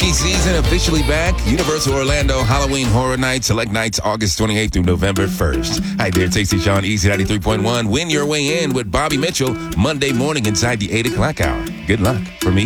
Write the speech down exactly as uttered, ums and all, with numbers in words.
Spooky season officially back. Universal Orlando Halloween Horror Nights, select nights August twenty-eighth through November first. Hi there, Tasty Sean, Easy ninety-three point one. Win your way in with Bobby Mitchell Monday morning inside the eight o'clock hour. Good luck from me.